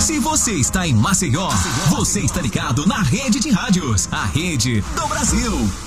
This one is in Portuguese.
Se você está em Maceió, você está ligado na Rede de Rádios, a Rede do Brasil.